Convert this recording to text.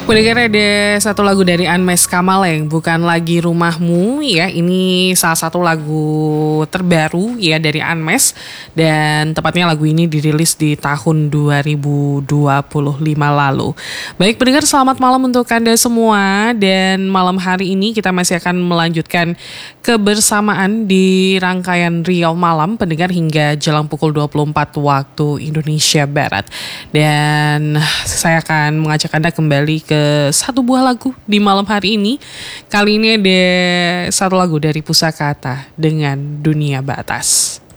Pendengar, ada satu lagu dari Unmesh Kamaleng, Bukan Lagi Rumahmu ya. Ini salah satu lagu terbaru ya dari Unmesh, dan tepatnya lagu ini dirilis di tahun 2025 lalu. Baik pendengar, selamat malam untuk Anda semua, dan malam hari ini kita masih akan melanjutkan kebersamaan di rangkaian Riau Malam pendengar hingga jelang pukul 24 waktu Indonesia Barat. Dan saya akan mengajak Anda kembali ke satu buah lagu di malam hari ini. Kali ini ada satu lagu dari Pusakata dengan Dunia Batas.